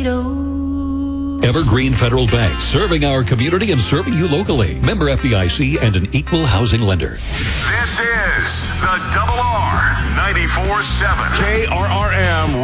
Evergreen Federal Bank, serving our community and serving you locally. Member FDIC and an equal housing lender. This is the Double R 94.7 KRRM